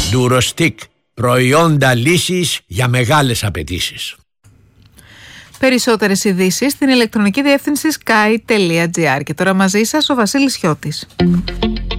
Durostick. Προϊόντα λύσης για μεγάλες απαιτήσεις. Περισσότερες ειδήσεις στην ηλεκτρονική διεύθυνση sky.gr. Και τώρα μαζί σας ο Βασίλης Χιώτης.